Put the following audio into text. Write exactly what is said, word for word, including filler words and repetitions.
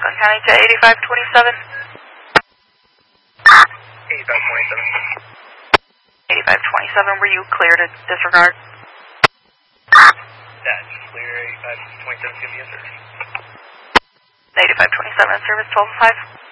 Macon County to eighty-five twenty-seven. eighty-five twenty-seven. eighty-five twenty-seven, were you clear to disregard? That's clear, eighty-five twenty-seven is going to be a service. eighty-five twenty-seven, service twelve oh five.